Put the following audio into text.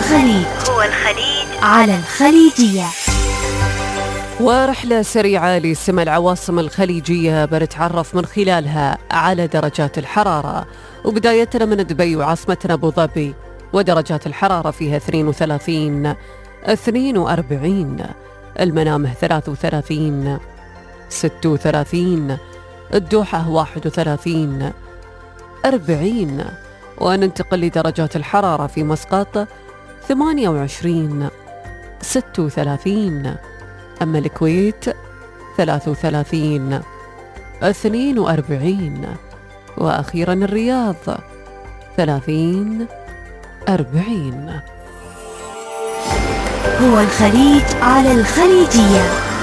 الخليج على الخليجية. ورحلة سريعة لسمى العواصم الخليجية بنتعرف من خلالها على درجات الحرارة، وبدايتنا من دبي وعاصمتنا أبو ظبي، ودرجات الحرارة فيها 32 42، المنامه 33 36، الدوحة 31 40، وننتقل لدرجات الحرارة في مسقط 28 36، أما الكويت 33 42، وأخيرا الرياض 30 40. هو الخليج على الخليجية.